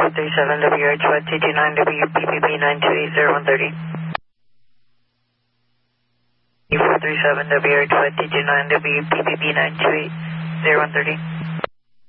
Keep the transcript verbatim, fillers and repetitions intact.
three seven W H Y T two nine W P P B nine two eight zero one thirty. four three seven W H Y T two nine W P P B nine two eight zero one thirty.